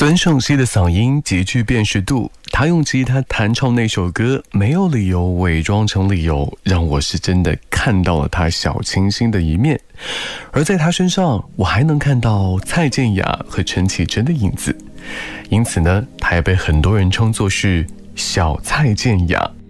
孙盛熙的嗓音极具辨识度，他用吉他弹唱那首歌，没有理由伪装成理由，让我是真的看到了他小清新的一面。而在他身上，我还能看到蔡健雅和陈绮贞的影子，因此呢，他也被很多人称作是小蔡健雅。